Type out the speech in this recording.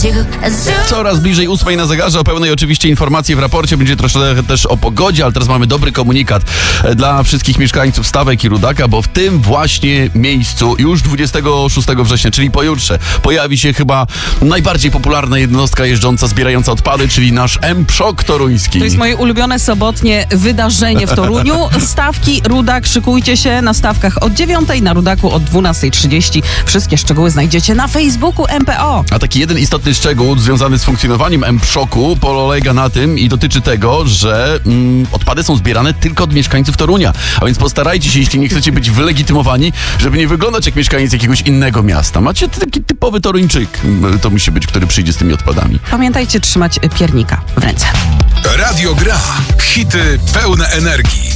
Coraz bliżej 8 na zegarze, o pełnej oczywiście informacji w raporcie. Będzie troszkę też o pogodzie, ale teraz mamy dobry komunikat dla wszystkich mieszkańców Stawek i Rudaka, bo w tym właśnie miejscu już 26 września, czyli pojutrze, pojawi się chyba najbardziej popularna jednostka jeżdżąca, zbierająca odpady, czyli nasz M-Przok toruński. To jest moje ulubione sobotnie wydarzenie w Toruniu. Stawki, Rudak, szykujcie się na stawkach od 9, na Rudaku od 12:30. Wszystkie szczegóły znajdziecie na Facebooku MPO. A taki jeden istotny szczegół związany z funkcjonowaniem M-Przoku polega na tym i dotyczy tego, że odpady są zbierane tylko od mieszkańców Torunia. A więc postarajcie się, jeśli nie chcecie być wylegitymowani, żeby nie wyglądać jak mieszkaniec jakiegoś innego miasta. Macie taki typowy Toruńczyk, to musi być, który przyjdzie z tymi odpadami. Pamiętajcie trzymać piernika w ręce. Radio Gra. Hity pełne energii.